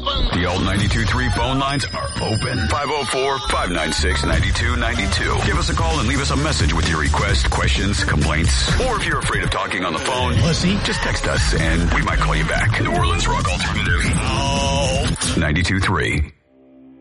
The Alt 92.3 phone lines are open. 504-596-9292. Give us a call and leave us a message with your request, questions, complaints, or if you're afraid of talking on the phone, pussy, just text us and we might call you back. New Orleans Rock Alternative. 92.3.